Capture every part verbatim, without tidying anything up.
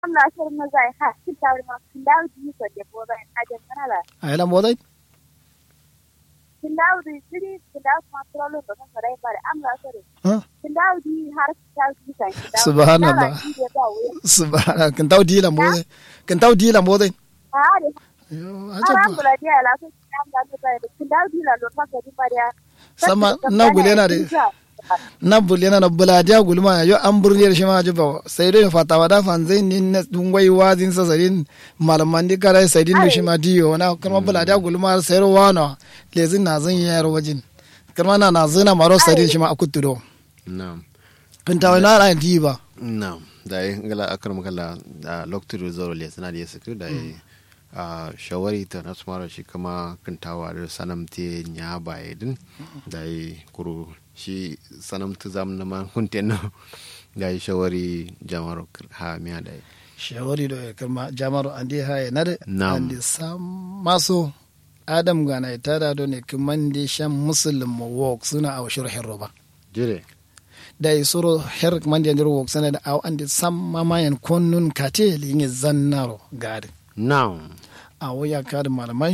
Allah sir ma zai ha kin tawar ma kin dawo ji ko de bo zai aje kanala ayla modai kin dawo di siri kin dawo ma trolo to kan rai bare Allah sir ha kin dawo di har kin dawo ji kan subhanallah subhanallah kin taw di la modai kin taw di la modai ha de yo aja aja bula dia la so kin dawo di la lo fa ko di bare sama na gulena de na bulena na bulaja gulma yo an burniyar shi ma jiba sai dai fata wada fanzai ni na dungwai wazin sa sarin malaman di kare sai din shi ma diyo na kuma bulaja gulma sai rawano lezin na zan yayar wajin kuma na na zina maro sai shi ma akutudo na'am kun ta wani na diba na'am dai ngala akram kala loktur zoro le sana da suku dai a shawari ta na sumara shi kama kantawa da sanamte nya baye din dai kuru shi sanamtu zam na man kunten dai shawari jamaro ha miya dai shawari do kuma jamaro andi haye nade Na'am. andi sam maso adam gana tada do ne kuman di sham muslim wok suna aw shurhir roba jire dai suro her man di ndiro wok sana da aw andi sam mamayan konnun katel yin zannaro gade na'am aw ya kad malamai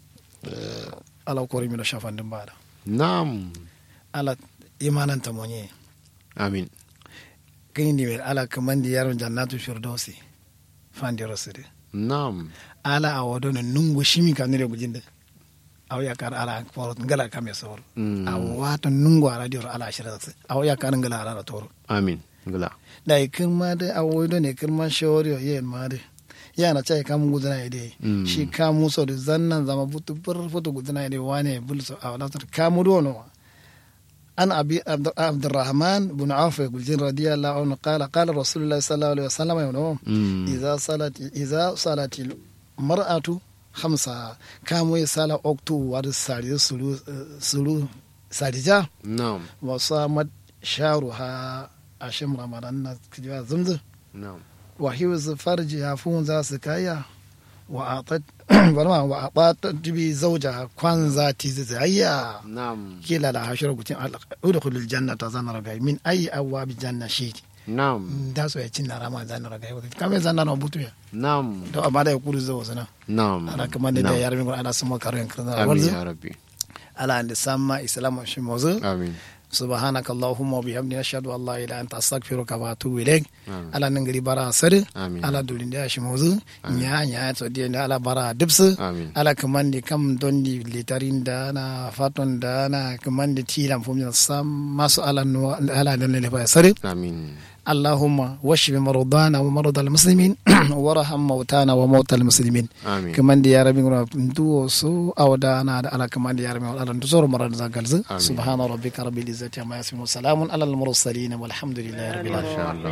ala kori mi do shafandin bada na'am ala imanan tamonye amin kindi wel ala kuman di yaron jannatu firdausi fandi rosede na'am ala awodo no nungu shimi kanire bujinde aw yakar ala forot ngala kam yasor Mm. aw wato nungu ala dior ala shirat aw yakar ngala ala toro amin ngala dai kirma de awodo ne kirma shawari yen ma de yana chai kam gudana ide Mm. shi kamu so de zannan zama butu bur futu gudana ide wane bulso aw la tar kamu do no an abi Abd- abdurrahman ibn auf gulzin radiyallahu anhu qala qala rasulullah sallallahu alaihi wasallam you know Mm. إذا صلت إذا صلت المرأة خمسة كامو يسالا أكتو وارد ساري سلو سلو سارجا na'am وصامت شهرها أشم رمضان كجوا زمزم na'am وحيوز فرجها فون ذا سكايا وأعطت برما وأعطت بزوجها كوان ذاتي زيا na'am كلا لا حشر قتين ادخل الجنة زان ربي من أي أبواب الجنة شيء na'am da so ya cin na rama zan raga yau kamar zan na butu ya na'am to amma da ya kuru zo sana na'am ana kamar da da yarmi ko ana sumo karin kan amin warzu ya rabbi ala andi samma islamu shi mozu amin subhanaka allahumma wa bihamdika ashhadu an la ilaha illa anta astaghfiruka wa atubu ilaik Amin. ala nangiri bara sare Amin. ala dulin da shi mozu nya nya to di ala bara dibsu Amin. ala kamar di kam dondi litarin da na faton da na kamar di tilam fum sam masu ala no ala dan le fa sare amin اللهم واشف مرضانا ومرضى المسلمين وارحم موتانا وموتى المسلمين amin كمان دي يا ربي ندو سو او دانا على كمان دي يا ربي على ندور مرض زغلز آمين. سبحان ربك رب العزه عما يصفون وسلام على المرسلين والحمد لله رب العالمين masha Allah